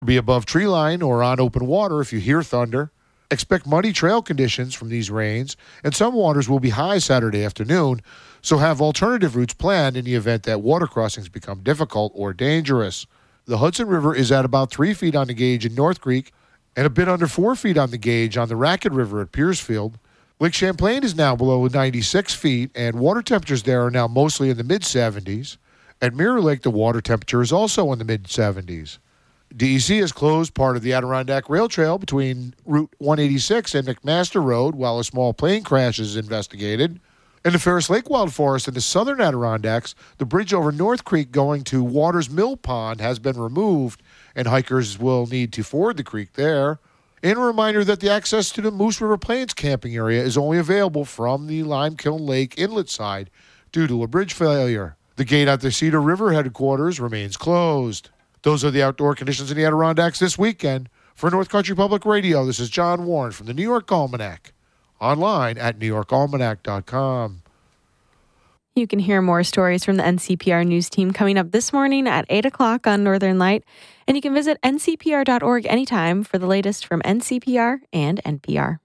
Be above tree line or on open water if you hear thunder. Expect muddy trail conditions from these rains, and some waters will be high Saturday afternoon, so have alternative routes planned in the event that water crossings become difficult or dangerous. The Hudson River is at about 3 feet on the gauge in North Creek and a bit under 4 feet on the gauge on the Racket River at Piercefield. Lake Champlain is now below 96 feet, and water temperatures there are now mostly in the mid-70s. At Mirror Lake, the water temperature is also in the mid-70s. DEC has closed part of the Adirondack Rail Trail between Route 186 and McMaster Road while a small plane crash is investigated. In the Ferris Lake Wildforest in the southern Adirondacks, the bridge over North Creek going to Waters Mill Pond has been removed, and hikers will need to ford the creek there. And a reminder that the access to the Moose River Plains camping area is only available from the Limekiln Lake inlet side due to a bridge failure. The gate at the Cedar River headquarters remains closed. Those are the outdoor conditions in the Adirondacks this weekend. For North Country Public Radio, this is John Warren from the New York Almanac. Online at newyorkalmanac.com. You can hear more stories from the NCPR News team coming up this morning at 8 o'clock on Northern Light. And you can visit ncpr.org anytime for the latest from NCPR and NPR.